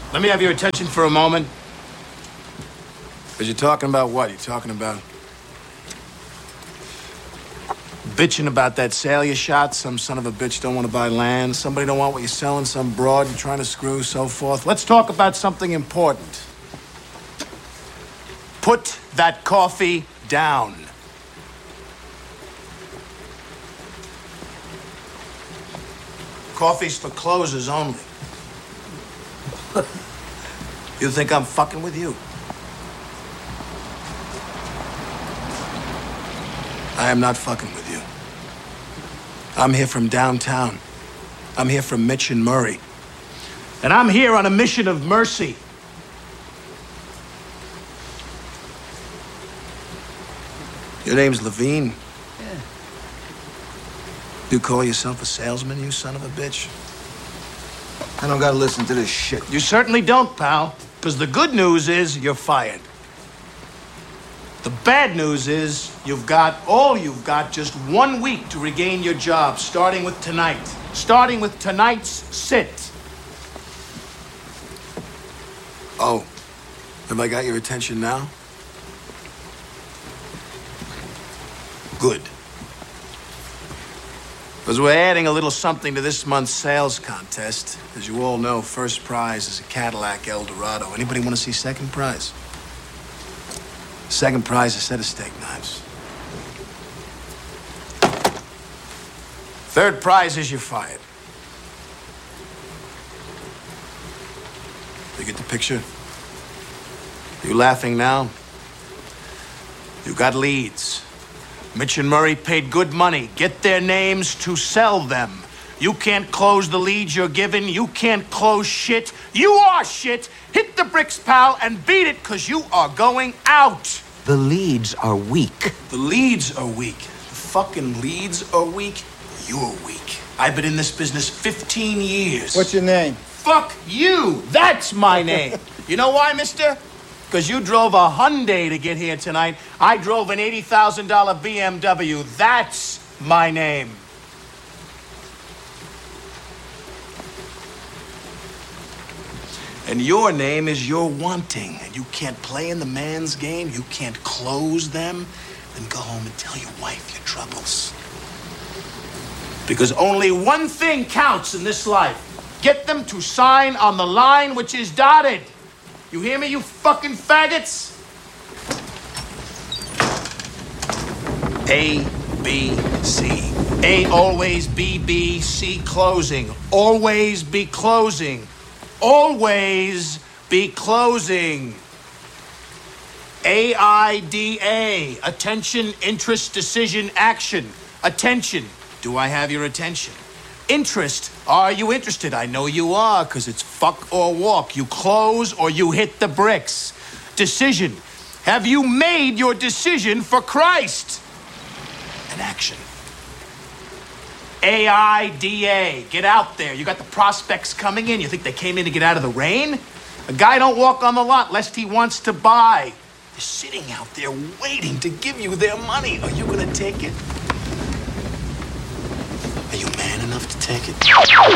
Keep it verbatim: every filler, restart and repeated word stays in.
Let me have your attention for a moment. Because you're talking about what? You're talking about... bitching about that sale you shot. Some son of a bitch don't want to buy land. Somebody don't want what you're selling. Some broad you're trying to screw, so forth. Let's talk about something important. Put that coffee down. Coffee's for closers only. You think I'm fucking with you? I am not fucking with you. I'm here from downtown. I'm here from Mitch and Murray. And I'm here on a mission of mercy. Your name's Levine? Yeah. You call yourself a salesman, you son of a bitch? I don't gotta listen to this shit. You certainly don't, pal. Because the good news is you're fired. The bad news is you've got, all you've got, just one week to regain your job, starting with tonight. Starting with tonight's sit. Oh, have I got your attention now? Good. Because we're adding a little something to this month's sales contest. As you all know, first prize is a Cadillac Eldorado. Anybody want to see second prize? Second prize, a set of steak knives. Third prize is you're fired. You get the picture? You laughing now? You got leads. Mitch and Murray paid good money. Get their names to sell them. You can't close the leads you're given. You can't close shit. You are shit. Hit the bricks, pal, and beat it, because you are going out. The leads are weak. The leads are weak. The fucking leads are weak. You're weak. I've been in this business fifteen years. What's your name? Fuck you. That's my name. You know why, mister? Because you drove a Hyundai to get here tonight. I drove an eighty thousand dollar B M W. That's my name. And your name is you're wanting. And you can't play in the man's game. You can't close them. Then go home and tell your wife your troubles. Because only one thing counts in this life. Get them to sign on the line which is dotted. You hear me, you fucking faggots? A, B, C. A, always B, B, C, closing. Always be closing. Always be closing. A I D A. Attention, interest, decision, action. Attention. Do I have your attention? Interest. Are you interested? I know you are, because it's fuck or walk. You close or you hit the bricks. Decision. Have you made your decision for Christ? An action. A I D A. Get out there. You got the prospects coming in. You think they came in to get out of the rain? A guy don't walk on the lot lest he wants to buy. They're sitting out there waiting to give you their money. Are you going to take it? Are you man enough to take it?